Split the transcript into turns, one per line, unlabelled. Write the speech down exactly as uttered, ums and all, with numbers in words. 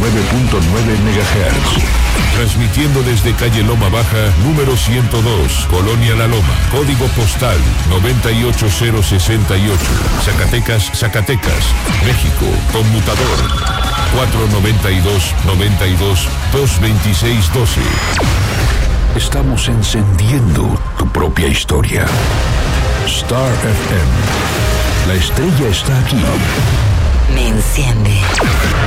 nueve punto nueve megahertz.
Transmitiendo desde calle Loma Baja, número ciento dos, Colonia La Loma, código postal noventa y ocho cero sesenta y ocho, Zacatecas, Zacatecas, México, conmutador cuatro noventa y dos, noventa y dos, dos veintiséis doce.
Estamos encendiendo tu propia historia. Star F M. La estrella está aquí.
Me enciende.